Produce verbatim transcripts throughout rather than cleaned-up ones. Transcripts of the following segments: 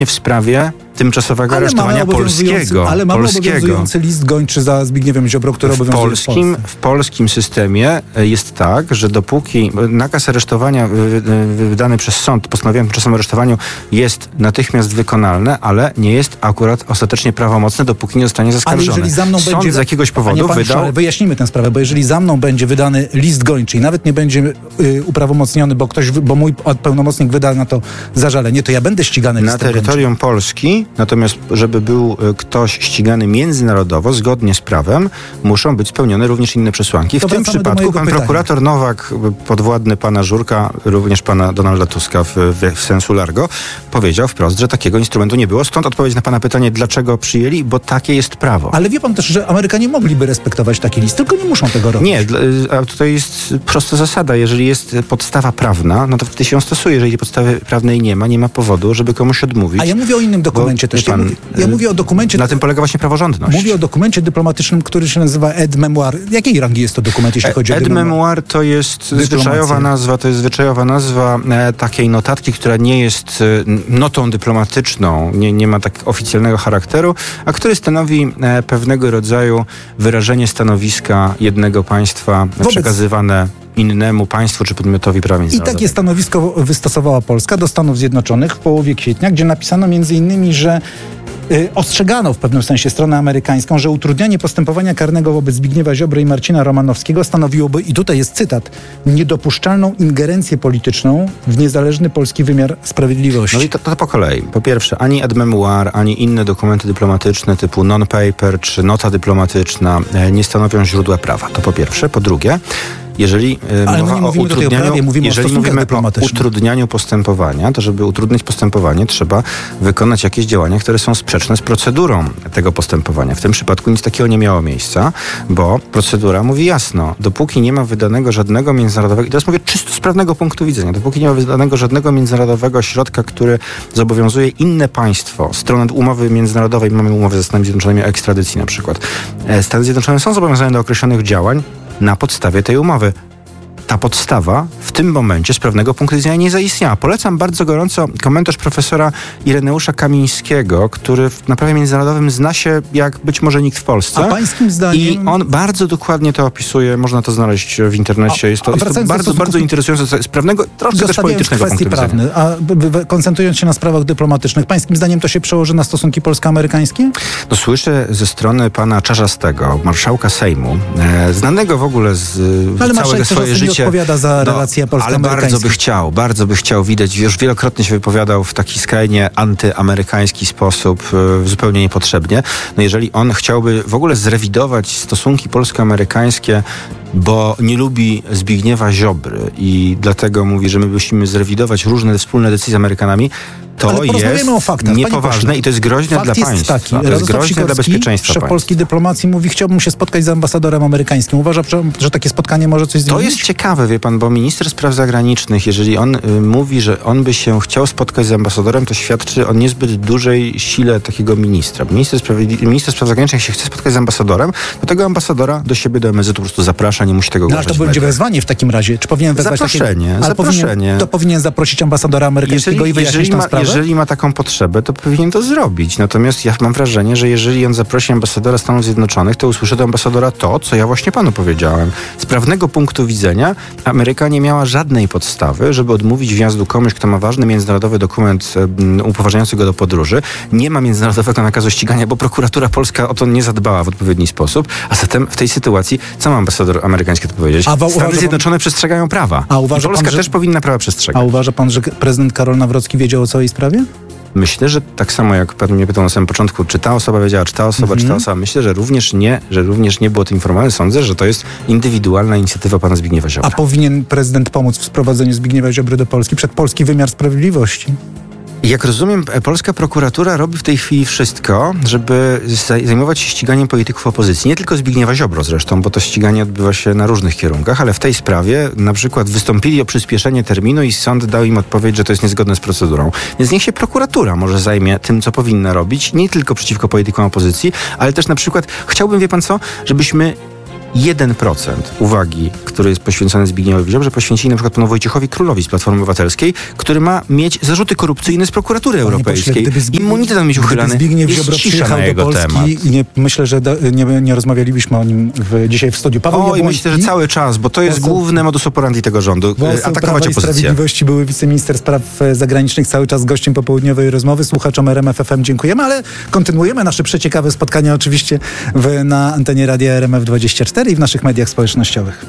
w sprawie tymczasowego ale aresztowania polskiego. Ale mamy polskiego. obowiązujący list gończy za Zbigniewem Ziobro, który w obowiązuje polskim, w w polskim systemie jest tak, że dopóki nakaz aresztowania wydany przez sąd, postanowienie o tymczasowym aresztowaniu jest natychmiast wykonalne, ale nie jest akurat ostatecznie prawomocne, dopóki nie zostanie zaskarżone. Ale jeżeli za mną sąd będzie, z jakiegoś powodu panie wydał... Szale, wyjaśnijmy tę sprawę, bo jeżeli za mną będzie wydany list gończy i nawet nie będzie y, uprawomocniony, bo ktoś, bo mój pełnomocnik wyda na to zażalenie, to ja będę ścigany na listem terytorium gończym. Polski, natomiast żeby był ktoś ścigany międzynarodowo, zgodnie z prawem, muszą być spełnione również inne przesłanki. W to tym przypadku pan pytania. prokurator Nowak, podwładny pana Żurka, również pana Donalda Tuska w, w, w sensu largo, powiedział wprost, że takiego instrumentu nie było. Stąd odpowiedź na pana pytanie, dlaczego przyjęli, bo takie jest prawo. Ale wie pan też, że Amerykanie mogliby respektować taki list, tylko nie muszą tego robić. Nie, a tutaj jest prosta zasada. Jeżeli jest podstawa prawna, no to wtedy się ją stosuje. Jeżeli podstawy prawnej nie ma, nie ma powodu, żeby komuś odmówić. A ja mówię o innym dokumencie bo, też. pan, ja, mówię, ja mówię o dokumencie... Na tym polega właśnie praworządność. Mówię o dokumencie dyplomatycznym, który się nazywa aide-mémoire. Jakiej rangi jest to dokument, jeśli chodzi o aide-mémoire? To jest zwyczajowa nazwa, to jest zwyczajowa nazwa e, takiej notatki, która nie jest e, notą dyplomatyczną, nie, nie ma tak oficjalnego charakteru, a który stanowi e, pewnego rodzaju wyrażenie stanowiska jednego państwa Wobec... przekazywane innemu państwu czy podmiotowi prawa międzynarodowego. I takie stanowisko wystosowała Polska do Stanów Zjednoczonych w połowie kwietnia, gdzie napisano między innymi, że y, ostrzegano w pewnym sensie stronę amerykańską, że utrudnianie postępowania karnego wobec Zbigniewa Ziobry i Marcina Romanowskiego stanowiłoby, i tutaj jest cytat, niedopuszczalną ingerencję polityczną w niezależny polski wymiar sprawiedliwości. No i to, to po kolei. Po pierwsze, ani aide-mémoire, ani inne dokumenty dyplomatyczne typu non-paper czy nota dyplomatyczna e, nie stanowią źródła prawa. To po pierwsze. Po drugie, jeżeli Ale mowa my nie mówimy o utrudnianiu, o prawie, mówimy jeżeli o mówimy o dyplomatycznych. utrudnianiu postępowania, to żeby utrudnić postępowanie, trzeba wykonać jakieś działania, które są sprzeczne z procedurą tego postępowania. W tym przypadku nic takiego nie miało miejsca, bo procedura mówi jasno, dopóki nie ma wydanego żadnego międzynarodowego, i teraz mówię czysto z prawnego punktu widzenia, dopóki nie ma wydanego żadnego międzynarodowego środka, który zobowiązuje inne państwo, stronę umowy międzynarodowej, mamy umowę ze Stanami Zjednoczonymi o ekstradycji na przykład. Stany Zjednoczone są zobowiązane do określonych działań na podstawie tej umowy. Ta podstawa w tym momencie z prawnego punktu widzenia nie zaistniała. Polecam bardzo gorąco komentarz profesora Ireneusza Kamińskiego, który na prawie międzynarodowym zna się jak być może nikt w Polsce. A pańskim zdaniem... I on bardzo dokładnie to opisuje, można to znaleźć w internecie. Jest to, jest to bardzo, stosunku... bardzo interesujące z prawnego, troszkę też politycznego punktu widzenia. Prawne, a koncentrując się na sprawach dyplomatycznych, pańskim zdaniem to się przełoży na stosunki polsko-amerykańskie? No, słyszę ze strony pana Czarzastego, marszałka Sejmu, e, znanego w ogóle z ale całego swoje życie. odpowiada za relacje no, polsko-amerykańskie. Ale bardzo by chciał, bardzo by chciał widać, już wielokrotnie się wypowiadał w taki skrajnie antyamerykański sposób, e, zupełnie niepotrzebnie. No jeżeli on chciałby w ogóle zrewidować stosunki polsko-amerykańskie, bo nie lubi Zbigniewa Ziobry i dlatego mówi, że my musimy zrewidować różne wspólne decyzje z Amerykanami, to jest o faktach. niepoważne i to jest groźne Fakt dla jest państwa. Taki. To jest groźne dla bezpieczeństwa szef państwa. polskiej dyplomacji mówi, chciałbym się spotkać z ambasadorem amerykańskim. Uważa, że, że takie spotkanie może coś zmienić? To jest ciekawe, wie pan, bo minister spraw zagranicznych, jeżeli on y, mówi, że on by się chciał spotkać z ambasadorem, to świadczy o niezbyt dużej sile takiego ministra. Minister spraw, minister spraw zagranicznych, jak się chce spotkać z ambasadorem, to tego ambasadora do siebie do M S Z-u po prostu zaprasza, nie musi tego no, ogłaszać. Ale to będzie wezwanie w takim razie. Czy powinien wezwać zaproszenie, takiego... zaproszenie. Powinien, to powinien zaprosić ambasadora amerykańskiego jeżeli, i wyjaśnić jeżeli tę ma, sprawę? Jeżeli ma taką potrzebę, to powinien to zrobić. Natomiast ja mam wrażenie, że jeżeli on zaprosi ambasadora Stanów Zjednoczonych, to usłyszy do ambasadora to, co ja właśnie panu powiedziałem. Z prawnego punktu widzenia Ameryka nie miała żadnej podstawy, żeby odmówić wjazdu komuś, kto ma ważny międzynarodowy dokument um, upoważniający go do podróży. Nie ma międzynarodowego nakazu ścigania, bo prokuratura polska o to nie zadbała w odpowiedni sposób. A zatem w tej sytuacji, co ma ambasador amerykański to powiedzieć? A Stany uważa Zjednoczone pan... przestrzegają prawa. A uważa Polska pan, że... też powinna prawa przestrzegać. A uważa pan, że prezydent Karol Nawrocki wiedział o całej sprawie? Myślę, że tak samo jak pan mnie pytał na samym początku, czy ta osoba wiedziała, czy ta osoba, mm-hmm. czy ta osoba. Myślę, że również nie, że również nie było to informowane. Sądzę, że to jest indywidualna inicjatywa pana Zbigniewa Ziobry. A powinien prezydent pomóc w sprowadzeniu Zbigniewa Ziobry do Polski przed polski wymiar sprawiedliwości? Jak rozumiem, polska prokuratura robi w tej chwili wszystko, żeby zajmować się ściganiem polityków opozycji. Nie tylko Zbigniewa Ziobro zresztą, bo to ściganie odbywa się na różnych kierunkach, ale w tej sprawie na przykład wystąpili o przyspieszenie terminu i sąd dał im odpowiedź, że to jest niezgodne z procedurą. Więc niech się prokuratura może zajmie tym, co powinna robić, nie tylko przeciwko politykom opozycji, ale też na przykład chciałbym, wie pan co, żebyśmy jeden procent uwagi, który jest poświęcony Zbigniewowi Ziobrze, poświęcili na przykład panu Wojciechowi Królowi z Platformy Obywatelskiej, który ma mieć zarzuty korupcyjne z prokuratury Panie europejskiej. Pośle, Zbigniew, Immunitet ma mieć uchylany. Zbigniew Ziobro przyjechał do Polski i nie, myślę, że do, nie, nie rozmawialiśmy o nim w, dzisiaj w studiu. Paweł Oj, myślę, że cały czas, bo to jest poseł, główny modus operandi tego rządu. Atakować Prawa opozycję. i Sprawiedliwości, były wiceminister spraw zagranicznych, cały czas gościem popołudniowej rozmowy. Słuchaczom R M F F M dziękujemy, ale kontynuujemy nasze przeciekawe spotkania oczywiście w, na antenie Radia R M F dwadzieścia cztery i w naszych mediach społecznościowych.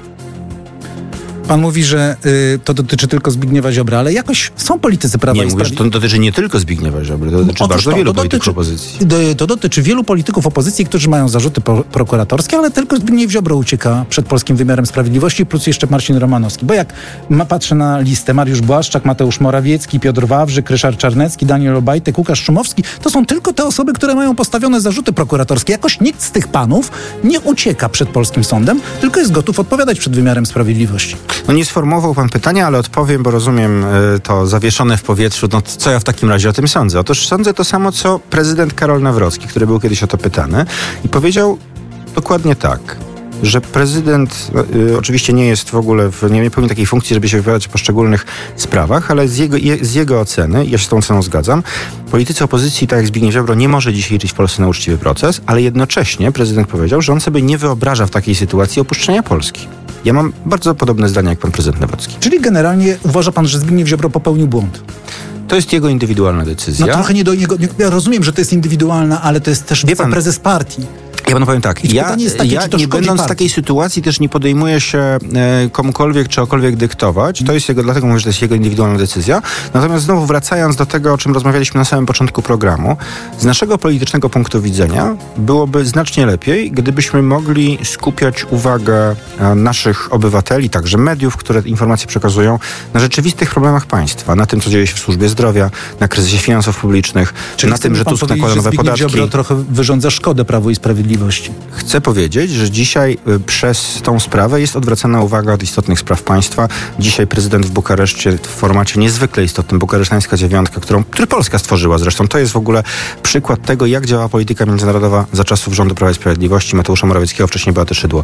Pan mówi, że y, to dotyczy tylko Zbigniewa Ziobry, ale jakoś są politycy Prawa nie, i Sprawiedliwości. Nie, to dotyczy nie tylko Zbigniewa Ziobry, to dotyczy Otóż bardzo to, wielu to polityków dotyczy, opozycji. Do, to dotyczy wielu polityków opozycji, którzy mają zarzuty pro, prokuratorskie, ale tylko Zbigniew Ziobro ucieka przed polskim wymiarem sprawiedliwości, plus jeszcze Marcin Romanowski. Bo jak ma, patrzę na listę, Mariusz Błaszczak, Mateusz Morawiecki, Piotr Wawrzyk, Ryszard Czarnecki, Daniel Obajtek, Łukasz Szumowski, to są tylko te osoby, które mają postawione zarzuty prokuratorskie. Jakoś nikt z tych panów nie ucieka przed polskim sądem, tylko jest gotów odpowiadać przed wymiarem sprawiedliwości. No nie sformułował pan pytania, ale odpowiem, bo rozumiem y, to zawieszone w powietrzu. No co ja w takim razie o tym sądzę? Otóż sądzę to samo, co prezydent Karol Nawrocki, który był kiedyś o to pytany i powiedział dokładnie tak, że prezydent y, oczywiście nie jest w ogóle, w, nie, nie pełni takiej funkcji, żeby się wypowiadać o poszczególnych sprawach, ale z jego, je, z jego oceny, ja się z tą oceną zgadzam, politycy opozycji, tak jak Zbigniew Ziobro, nie może dzisiaj liczyć w Polsce na uczciwy proces, ale jednocześnie prezydent powiedział, że on sobie nie wyobraża w takiej sytuacji opuszczenia Polski. Ja mam bardzo podobne zdanie jak pan prezydent Nawrocki. Czyli generalnie uważa pan, że Zbigniew Ziobro popełnił błąd? To jest jego indywidualna decyzja. No trochę nie do niego. Nie, ja rozumiem, że to jest indywidualna, ale to jest też wiceprezes partii. Ja panu powiem tak, ja, takie, ja nie będąc w takiej sytuacji też nie podejmuję się e, komukolwiek czy okolwiek dyktować. To jest jego, dlatego mówię, że to jest jego indywidualna decyzja. Natomiast znowu wracając do tego, o czym rozmawialiśmy na samym początku programu, z naszego politycznego punktu widzenia byłoby znacznie lepiej, gdybyśmy mogli skupiać uwagę e, naszych obywateli, także mediów, które informacje przekazują, na rzeczywistych problemach państwa, na tym, co dzieje się w służbie zdrowia, na kryzysie finansów publicznych, Czyli na tym, że Tusk nakłada nowe podatki. Ziobro trochę wyrządza szkodę Prawu i Sprawiedliwości. Chcę powiedzieć, że dzisiaj y, przez tą sprawę jest odwracana uwaga od istotnych spraw państwa. Dzisiaj prezydent w Bukareszcie w formacie niezwykle istotnym, bukaresztańska dziewiątka, którą, którą Polska stworzyła zresztą. To jest w ogóle przykład tego, jak działa polityka międzynarodowa za czasów rządu Prawa i Sprawiedliwości, Mateusza Morawieckiego, wcześniej Beaty Szydło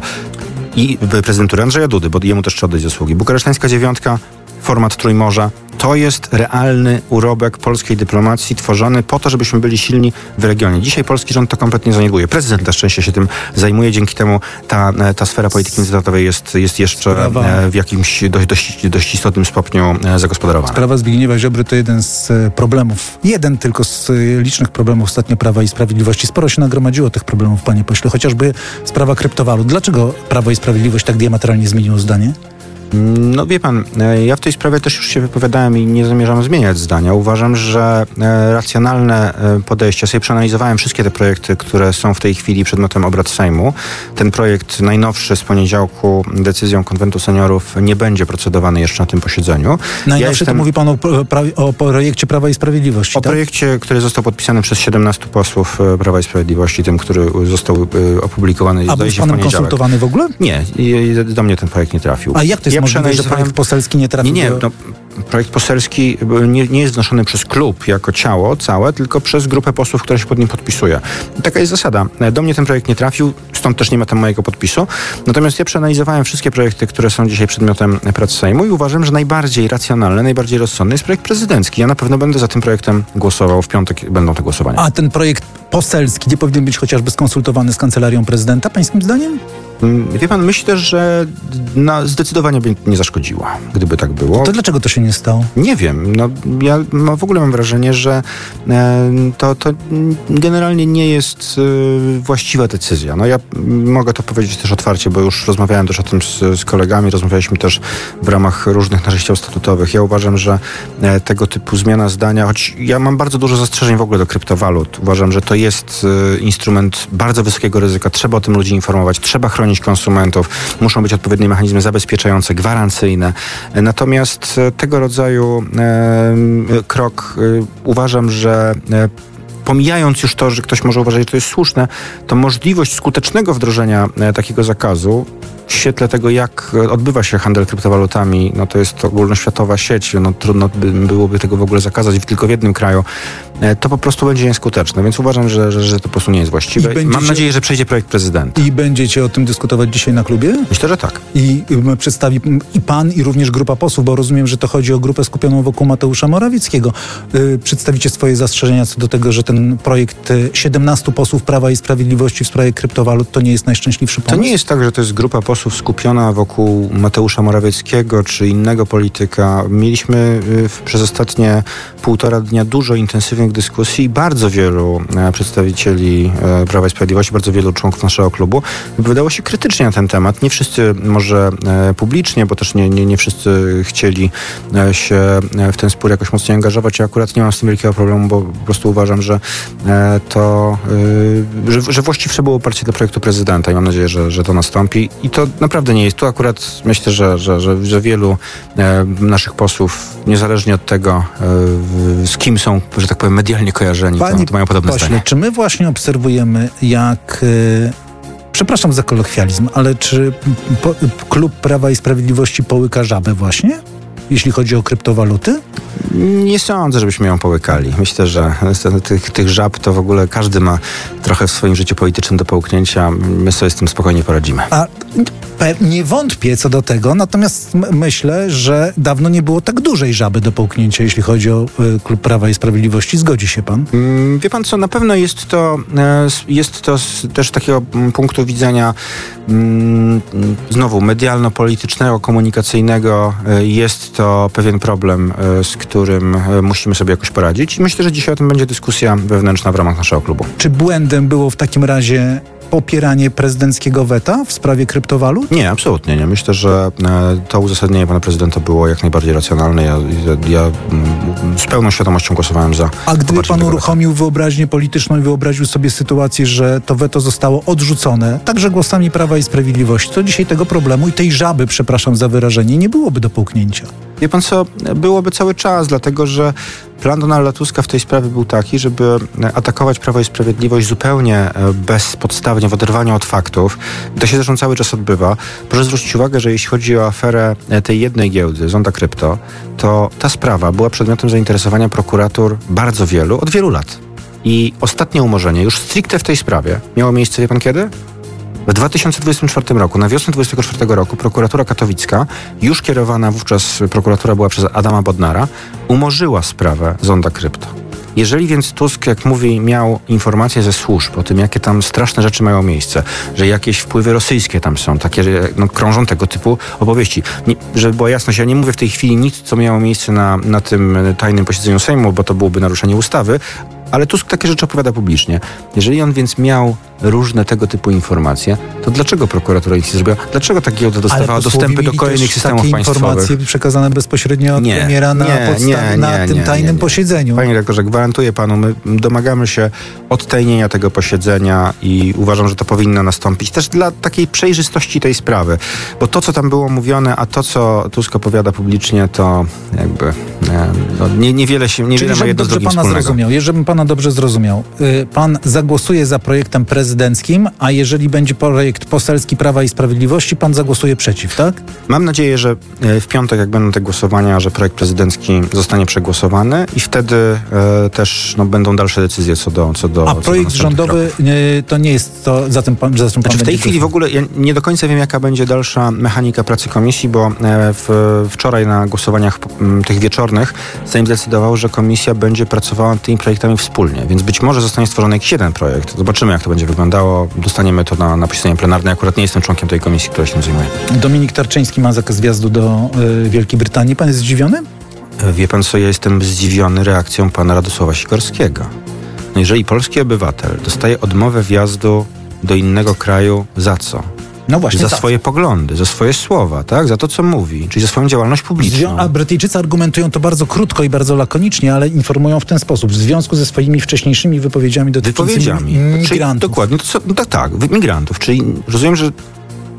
i prezydentury Andrzeja Dudy, bo jemu też trzeba oddać zasługi. Bukaresztańska dziewiątka, format Trójmorza, to jest realny urobek polskiej dyplomacji tworzony po to, żebyśmy byli silni w regionie. Dzisiaj polski rząd to kompletnie zaniedbuje. Prezydent na szczęście się tym zajmuje. Dzięki temu ta, ta sfera polityki międzynarodowej jest, jest jeszcze Sprawa. w jakimś dość, dość, dość istotnym stopniu zagospodarowana. Sprawa Zbigniewa Ziobry to jeden z problemów, jeden tylko z licznych problemów ostatnio Prawa i Sprawiedliwości. Sporo się nagromadziło tych problemów, panie pośle, chociażby sprawa kryptowalut. Dlaczego Prawo i Sprawiedliwość tak diametralnie zmieniło zdanie? No wie pan, ja w tej sprawie też już się wypowiadałem i nie zamierzam zmieniać zdania. Uważam, że racjonalne podejście, ja sobie przeanalizowałem wszystkie te projekty, które są w tej chwili przedmiotem obrad Sejmu. Ten projekt najnowszy z poniedziałku decyzją Konwentu Seniorów nie będzie procedowany jeszcze na tym posiedzeniu. Najnowszy ja jestem... to mówi pan o, o projekcie Prawa i Sprawiedliwości, O tak? projekcie, który został podpisany przez siedemnastu posłów Prawa i Sprawiedliwości, tym, który został opublikowany. A był z panem konsultowany w ogóle? Nie, do mnie ten projekt nie trafił. A jak to jest ja możliwe, że projekt poselski nie trafił? Nie, nie. Do... No, projekt poselski nie, nie jest wnoszony przez klub jako ciało całe, tylko przez grupę posłów, która się pod nim podpisuje. I taka jest zasada. Do mnie ten projekt nie trafił, stąd też nie ma tam mojego podpisu. Natomiast ja przeanalizowałem wszystkie projekty, które są dzisiaj przedmiotem prac Sejmu i uważam, że najbardziej racjonalny, najbardziej rozsądny jest projekt prezydencki. Ja na pewno będę za tym projektem głosował. W piątek będą te głosowania. A ten projekt poselski nie powinien być chociażby skonsultowany z Kancelarią Prezydenta, pańskim zdaniem? Wie pan, myślę, że na, zdecydowanie by nie zaszkodziła, gdyby tak było. To dlaczego to się nie stało? Nie wiem. No, ja ma, w ogóle mam wrażenie, że e, to, to generalnie nie jest e, właściwa decyzja. No ja mogę to powiedzieć też otwarcie, bo już rozmawiałem też o tym z, z kolegami, rozmawialiśmy też w ramach różnych naszych ciał statutowych. Ja uważam, że e, tego typu zmiana zdania, choć ja mam bardzo dużo zastrzeżeń w ogóle do kryptowalut. Uważam, że to jest e, instrument bardzo wysokiego ryzyka. Trzeba o tym ludzi informować, trzeba chronić konsumentów, muszą być odpowiednie mechanizmy zabezpieczające, gwarancyjne. Natomiast tego rodzaju e, krok e, uważam, że e, pomijając już to, że ktoś może uważać, że to jest słuszne, to możliwość skutecznego wdrożenia e, takiego zakazu w świetle tego, jak odbywa się handel kryptowalutami, no to jest to ogólnoświatowa sieć, no trudno by, byłoby tego w ogóle zakazać w, tylko w jednym kraju, to po prostu będzie nieskuteczne, więc uważam, że, że, że to po prostu nie jest właściwe. Będziecie... Mam nadzieję, że przejdzie projekt prezydenta. I będziecie o tym dyskutować dzisiaj na klubie? Myślę, że tak. I przedstawi i pan, i również grupa posłów, bo rozumiem, że to chodzi o grupę skupioną wokół Mateusza Morawieckiego. Yy, przedstawicie swoje zastrzeżenia co do tego, że ten projekt siedemnastu posłów Prawa i Sprawiedliwości w sprawie kryptowalut to nie jest najszczęśliwszy pomysł? To nie jest tak, że to jest grupa posłów skupiona wokół Mateusza Morawieckiego czy innego polityka. Mieliśmy yy, przez ostatnie półtora dnia dużo intensywnych dyskusji i bardzo wielu e, przedstawicieli e, Prawa i Sprawiedliwości, bardzo wielu członków naszego klubu wypowiadało się krytycznie na ten temat. Nie wszyscy może e, publicznie, bo też nie, nie, nie wszyscy chcieli e, się e, w ten spór jakoś mocniej angażować. Ja akurat nie mam z tym wielkiego problemu, bo po prostu uważam, że e, to, e, że, że właściwsze było poparcie dla projektu prezydenta i mam nadzieję, że, że to nastąpi. I to naprawdę nie jest. Tu akurat myślę, że, że, że, że wielu e, naszych posłów, niezależnie od tego, e, z kim są, że tak powiem, medialnie kojarzeni, Panie to, to mają podobne pośle, zdanie. Czy my właśnie obserwujemy, jak... Yy, przepraszam za kolokwializm, ale czy po, klub Prawa i Sprawiedliwości połyka żabę właśnie, jeśli chodzi o kryptowaluty? Nie sądzę, żebyśmy ją połykali. Myślę, że tych, tych żab to w ogóle każdy ma trochę w swoim życiu politycznym do połknięcia. My sobie z tym spokojnie poradzimy. A nie wątpię co do tego, natomiast m- myślę, że dawno nie było tak dużej żaby do połknięcia, jeśli chodzi o y, klub Prawa i Sprawiedliwości. Zgodzi się pan? Mm, wie pan co, na pewno jest to, e, jest to z też takiego m, punktu widzenia mm, znowu medialno-politycznego, komunikacyjnego. E, jest to pewien problem, e, z którym e, musimy sobie jakoś poradzić i myślę, że dzisiaj o tym będzie dyskusja wewnętrzna w ramach naszego klubu. Czy błędem było w takim razie popieranie prezydenckiego weta w sprawie kryptowalut? Nie, absolutnie nie. Myślę, że e, to uzasadnienie pana prezydenta było jak najbardziej racjonalne. Ja, ja, ja m, z pełną świadomością głosowałem za. A gdyby pan uruchomił wyobraźnię polityczną i wyobraził sobie sytuację, że to weto zostało odrzucone, także głosami Prawa i Sprawiedliwości, to dzisiaj tego problemu i tej żaby, przepraszam za wyrażenie, nie byłoby do połknięcia. Wie pan co, byłoby cały czas, dlatego że plan Donalda Tuska w tej sprawie był taki, żeby atakować Prawo i Sprawiedliwość zupełnie bezpodstawnie, w oderwaniu od faktów. I to się zresztą cały czas odbywa. Proszę zwrócić uwagę, że jeśli chodzi o aferę tej jednej giełdy, Zonda Krypto, to ta sprawa była przedmiotem zainteresowania prokuratur bardzo wielu, od wielu lat. I ostatnie umorzenie, już stricte w tej sprawie, miało miejsce, wie pan kiedy? W dwa tysiące dwudziestym czwartym roku, na wiosnę dwudziestego czwartego roku, prokuratura katowicka, już kierowana wówczas, prokuratura była przez Adama Bodnara, umorzyła sprawę Zonda Krypto. Jeżeli więc Tusk, jak mówi, miał informacje ze służb o tym, jakie tam straszne rzeczy mają miejsce, że jakieś wpływy rosyjskie tam są, takie, no, krążą tego typu opowieści. Nie, żeby była jasność, ja nie mówię w tej chwili nic, co miało miejsce na, na tym tajnym posiedzeniu Sejmu, bo to byłoby naruszenie ustawy, ale Tusk takie rzeczy opowiada publicznie. Jeżeli on więc miał różne tego typu informacje, to dlaczego prokuratura nic nie zrobiła? Dlaczego ta giełda dostawała dostępy do kolejnych systemów takie państwowych? Informacje przekazane bezpośrednio od nie, premiera na, nie, podsta- nie, na nie, tym nie, tajnym nie, nie. posiedzeniu. Panie redaktorze, gwarantuję panu, my domagamy się odtajnienia tego posiedzenia i uważam, że to powinno nastąpić też dla takiej przejrzystości tej sprawy. Bo to, co tam było mówione, a to, co Tusk opowiada publicznie, to jakby nie, no, nie, niewiele się, niewiele ma jedno z drugim pana wspólnego. Zrozumiał, żebym pana dobrze zrozumiał, y, pan zagłosuje za projektem prezydenckim, a jeżeli będzie projekt poselski Prawa i Sprawiedliwości, pan zagłosuje przeciw, tak? Mam nadzieję, że w piątek, jak będą te głosowania, że projekt prezydencki zostanie przegłosowany i wtedy e, też no, będą dalsze decyzje co do co do A co projekt do rządowy y, to nie jest to, za tym pan, za tym pan Znaczy w tej będzie chwili w głosował. ogóle ja nie do końca wiem, jaka będzie dalsza mechanika pracy komisji, bo e, w, wczoraj na głosowaniach m, tych wieczornych Sejm zdecydował, że komisja będzie pracowała nad tymi projektami wspólnie, więc być może zostanie stworzony jakiś jeden projekt. Zobaczymy, jak to będzie wyglądało. Dostaniemy to na, na posiedzenie plenarne. Akurat nie jestem członkiem tej komisji, która się tym zajmuje. Dominik Tarczyński ma zakaz wjazdu do y, Wielkiej Brytanii. Pan jest zdziwiony? Wie pan co, ja jestem zdziwiony reakcją pana Radosława Sikorskiego. No jeżeli polski obywatel dostaje odmowę wjazdu do innego kraju, za co? No właśnie. Za tak. swoje poglądy, za swoje słowa, tak? Za to, co mówi, czyli za swoją działalność publiczną. A Brytyjczycy argumentują to bardzo krótko i bardzo lakonicznie, ale informują w ten sposób. W związku ze swoimi wcześniejszymi wypowiedziami dotyczącymi Wypowiedziami. migrantów. Czyli, dokładnie. To co, no tak, tak, migrantów. Czyli rozumiem, że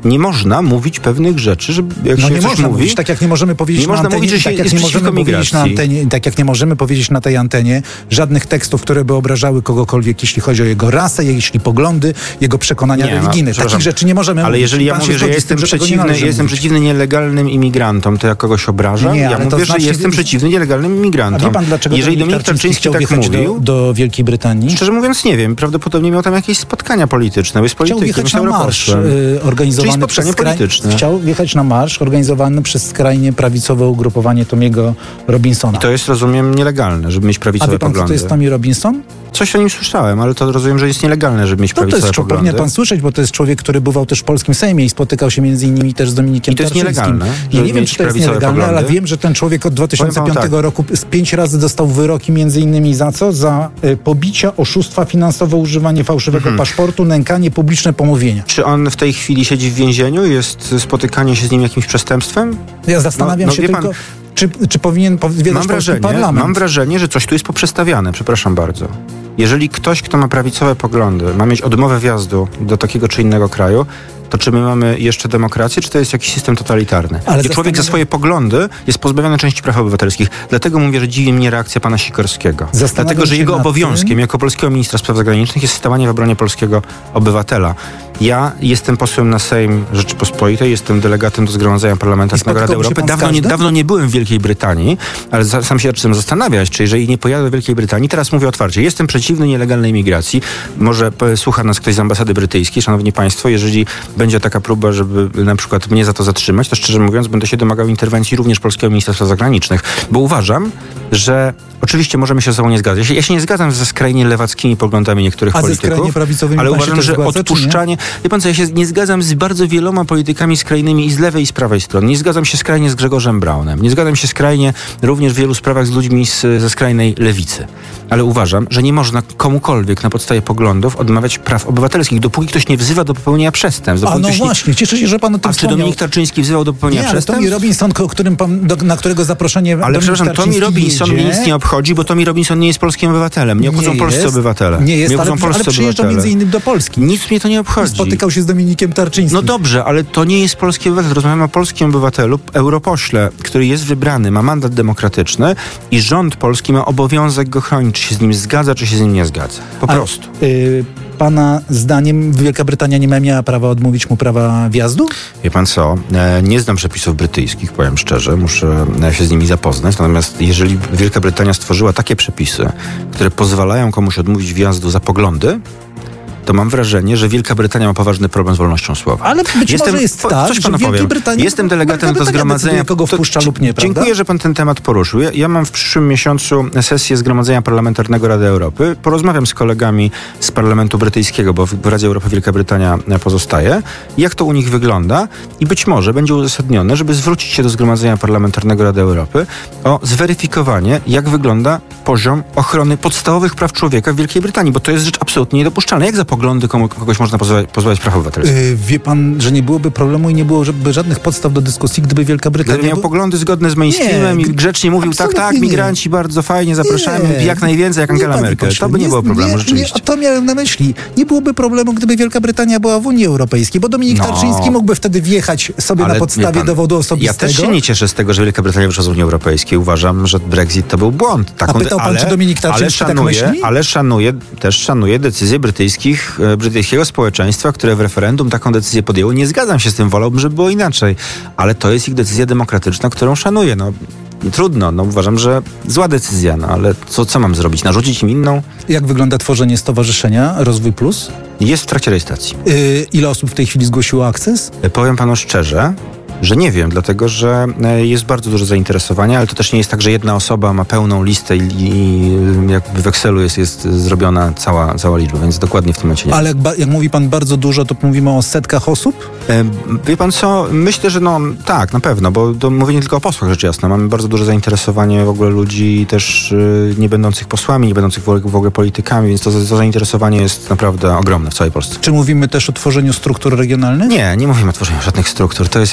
nie można mówić pewnych rzeczy, że jak no się nie coś można mówi, mówić, tak jak nie możemy powiedzieć nie na można antenie, mówić, że się tak jak jest nie możemy przeciwko powiedzieć na migracji. antenie, tak jak nie możemy powiedzieć na tej antenie żadnych tekstów, które by obrażały kogokolwiek, jeśli chodzi o jego rasę, jeśli poglądy, jego przekonania Nie, religijne. no, Takich rzeczy nie możemy ale mówić. jeżeli ja Pan się mówię, że ja zgodzi z jestem tym, że tego nie przeciwny, należy jestem mówić. przeciwny nielegalnym imigrantom, to ja kogoś obrażam? Nie, ja ale to mówię, znaczy- że jestem przeciwny nielegalnym A imigrantom. wie pan, dlaczego Jeżeli Dominik Tarczyński chciał tak wjechać mówił, do, do Wielkiej Brytanii? szczerze mówiąc nie wiem, prawdopodobnie miał tam jakieś spotkania polityczne, jest Chciał politykiem, wjechać jest na marsz europosłem. y, organizowany Czyli spotkanie przez skraj... polityczne. Chciał wjechać na marsz organizowany przez skrajnie prawicowe ugrupowanie Tomiego Robinsona. I to jest, rozumiem, nielegalne, żeby mieć A prawicowe wie pan, poglądy. kto to jest Tommy Robinson? Coś o nim słyszałem, ale to rozumiem, że jest nielegalne, żeby mieć To, to prawicowe jest, poglądy. powinien pan słyszeć, bo to jest człowiek, który bywał też w polskim Sejmie i spotykał się między innymi też z Dominikiem I to jest Tarczyńskim. nielegalne, Ja żeby nie wiem, mieć czy to jest prawicowe nielegalne, poglądy? ale wiem, że ten człowiek od dwa tysiące piątego Powiem panu tak. roku z pięć razy dostał wyroki między innymi za co? Za y, pobicia, oszustwa finansowe, używanie fałszywego Mhm. paszportu, nękanie, publiczne pomówienia. Czy on w tej chwili siedzi w więzieniu? Jest spotykanie się z nim jakimś przestępstwem? Ja zastanawiam No, no się wie tylko, pan- czy, czy powinien powiedzieć Mam polski wrażenie, parlament. mam wrażenie, że coś tu jest poprzestawiane, przepraszam bardzo. Jeżeli ktoś, kto ma prawicowe poglądy, ma mieć odmowę wjazdu do takiego czy innego kraju, to czy my mamy jeszcze demokrację, czy to jest jakiś system totalitarny? Ale gdzie człowiek za zastanawiam- swoje poglądy jest pozbawiony części praw obywatelskich. Dlatego mówię, że dziwi mnie reakcja pana Sikorskiego. Zastanawiam Dlatego, że się jego nad obowiązkiem tym- jako polskiego ministra spraw zagranicznych jest stawanie w obronie polskiego obywatela. Ja jestem posłem na Sejm Rzeczypospolitej, jestem delegatem do Zgromadzenia Parlamentarnego Rady spotkałby się Europy. pan z Dawno nie, każdym? dawno nie byłem w Wielkiej Brytanii, ale za, sam się zaczynam zastanawiać, czy jeżeli nie pojadę do Wielkiej Brytanii, teraz mówię otwarcie, jestem przeciwny nielegalnej migracji. Może p- słucha nas ktoś z ambasady brytyjskiej, szanowni państwo, jeżeli będzie taka próba, żeby na przykład mnie za to zatrzymać, to szczerze mówiąc będę się domagał interwencji również polskiego Ministerstwa Zagranicznych, bo uważam, że oczywiście możemy się ze sobą nie zgadzać. Ja się, ja się nie zgadzam ze skrajnie lewackimi poglądami niektórych A ze polityków, skrajnie prawicowymi ale pan się uważam, też że zgadza, czy nie? odpuszczanie... Wie pan co, ja się nie zgadzam z bardzo wieloma politykami skrajnymi i z lewej i z prawej strony. Nie zgadzam się skrajnie z Grzegorzem Braunem. Nie zgadzam się skrajnie również w wielu sprawach z ludźmi z, ze skrajnej lewicy. Ale uważam, że nie można komukolwiek na podstawie poglądów odmawiać praw obywatelskich, dopóki ktoś nie wzywa do popełnienia przestępstw. A Dopóki no ktoś nie... właśnie, cieszę się, że pan o tym A czy wspomniał. Dominik Tarczyński wzywał do popełnienia Nie, ale przestępstw? Tommy Robinson, o którym pan, do, na którego zaproszenie Ale Dominik przepraszam, Tommy Tarczyński Robinson jedzie, mnie nic nie obchodzi, bo Tommy Robinson nie jest polskim obywatelem. Nie obchodzą polscy jest, obywatele. Nie jest, mnie ale, obchodzą ale polscy przyjeżdża obywatele. między innymi do Polski. Nic mnie to nie obchodzi. Spotykał się z Dominikiem Tarczyńskim. No dobrze, ale to nie jest polski obywatel. Rozmawiamy o polskim obywatelu, europośle, który jest wybrany, ma mandat demokratyczny i rząd polski ma obowiązek go chronić. Czy się z nim zgadza, czy się z nim nie zgadza. Po A, prostu. y, pana zdaniem Wielka Brytania nie miała prawa odmówić mu prawa wjazdu? Wie pan co, e, nie znam przepisów brytyjskich, powiem szczerze, muszę e, się z nimi zapoznać, natomiast jeżeli Wielka Brytania stworzyła takie przepisy, które pozwalają komuś odmówić wjazdu za poglądy, to mam wrażenie, że Wielka Brytania ma poważny problem z wolnością słowa. Ale być Jestem, może jest po- tak, coś że panu w Wielkiej powiem. Brytanii... Jestem delegatem Wielka do Brytania zgromadzenia. decyduje, kogo to- wpuszcza lub nie, prawda? Dziękuję, że pan ten temat poruszył. Ja, ja mam w przyszłym miesiącu sesję Zgromadzenia Parlamentarnego Rady Europy. Porozmawiam z kolegami z Parlamentu Brytyjskiego, bo w w Radzie Europy Wielka Brytania pozostaje. Jak to u nich wygląda i być może będzie uzasadnione, żeby zwrócić się do Zgromadzenia Parlamentarnego Rady Europy o zweryfikowanie, jak wygląda poziom ochrony podstawowych praw człowieka w Wielkiej Brytanii, bo to jest rzecz absolutnie niedopuszczalna. Jak za poglądy komu, kogoś można pozbawiać, pozbawiać praw obywatelskich? Yy, wie pan, że nie byłoby problemu i nie byłoby żadnych podstaw do dyskusji, gdyby Wielka Brytania... Gdyby miał by- poglądy zgodne z mainstreamem Nie, i grzecznie mówił, tak, absolutnie tak, nie. migranci bardzo fajnie, zapraszamy Nie. jak najwięcej, jak Nie, Angela panie Merkel. pośle, To by nie było problemu, nie, rzeczywiście. Nie, to miałem na myśli. Nie byłoby problemu, gdyby Wielka Brytania była w Unii Europejskiej, bo Dominik No. Tarczyński mógłby wtedy wjechać sobie Ale na wie podstawie pan, dowodu Ja osobistego. też się nie cieszę z tego, że Wielka Brytania wyszła z Unii Europejskiej. Uważam, że Brexit to był błąd. Taką, A pytał pan, ale, czy Dominik Tarczyński ale tak szanuję, myśli? Ale szanuję, też szanuję decyzje brytyjskich, e, brytyjskiego społeczeństwa, które w referendum taką decyzję podjęło. Nie zgadzam się z tym, wolałbym, żeby było inaczej. Ale to jest ich decyzja demokratyczna, którą szanuję. No, trudno, no uważam, że zła decyzja, no ale co, co mam zrobić? Narzucić im inną? Jak wygląda tworzenie stowarzyszenia Rozwój Plus? Jest w trakcie rejestracji. Yy, ile osób w tej chwili zgłosiło akces? Powiem panu szczerze, że nie wiem, dlatego że e, jest bardzo duże zainteresowanie, ale to też nie jest tak, że jedna osoba ma pełną listę i, i jakby w Excelu jest, jest zrobiona cała, cała liczba, więc dokładnie w tym momencie nie wiem. Ale jak, ba- jak mówi pan bardzo dużo, to mówimy o setkach osób? E, Wie pan co, myślę, że no tak, na pewno, bo to mówię nie tylko o posłach, rzecz jasna. Mamy bardzo duże zainteresowanie w ogóle ludzi też y, nie będących posłami, nie będących w ogóle, w ogóle politykami, więc to, to zainteresowanie jest naprawdę ogromne w całej Polsce. Czy mówimy też o tworzeniu struktur regionalnych? Nie, nie mówimy o tworzeniu żadnych struktur. To jest jakaś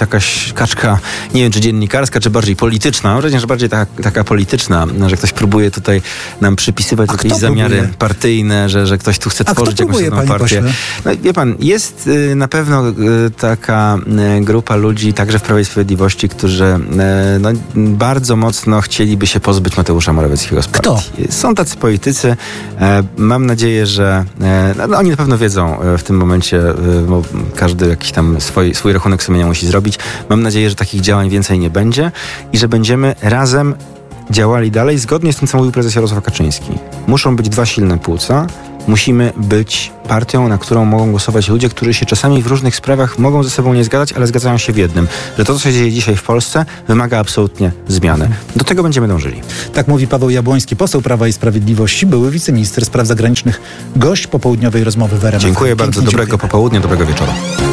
jakaś kaczka, nie wiem, czy dziennikarska, czy bardziej polityczna, wręcz że bardziej taka, taka polityczna, że ktoś próbuje tutaj nam przypisywać A jakieś zamiary próbuje? partyjne, że, że ktoś tu chce A tworzyć kto próbuje, jakąś partię. pośle? No wie pan, jest y, na pewno y, taka y, grupa ludzi, także w Prawie i Sprawiedliwości, którzy y, no, bardzo mocno chcieliby się pozbyć Mateusza Morawieckiego z partii. Kto? Są tacy politycy. E, mam nadzieję, że e, no, oni na pewno wiedzą e, w tym momencie, e, bo każdy jakiś tam swój, swój rachunek sumienia musi zrobić. Mam nadzieję, że takich działań więcej nie będzie i że będziemy razem działali dalej zgodnie z tym, co mówił prezes Jarosław Kaczyński. Muszą być dwa silne płuca. Musimy być partią, na którą mogą głosować ludzie, którzy się czasami w różnych sprawach mogą ze sobą nie zgadzać, ale zgadzają się w jednym, że to, co się dzieje dzisiaj w Polsce, wymaga absolutnie zmiany. Do tego będziemy dążyli. Tak mówi Paweł Jabłoński, poseł Prawa i Sprawiedliwości, były wiceminister spraw zagranicznych, gość popołudniowej rozmowy w R M F. Dziękuję bardzo, dobrego popołudnia, dobrego wieczoru.